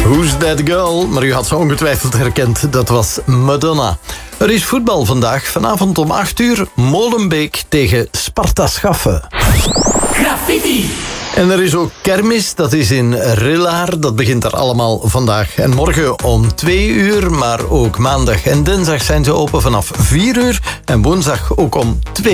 Who's That Girl? Maar u had ze ongetwijfeld herkend, dat was Madonna. Er is voetbal vandaag, vanavond om 8:00, Molenbeek tegen Sparta Schaffen. Graffiti. En er is ook kermis, dat is in Rillaar. Dat begint er allemaal vandaag en morgen om 2:00. Maar ook maandag en dinsdag zijn ze open vanaf 4:00. En woensdag ook om 2:00.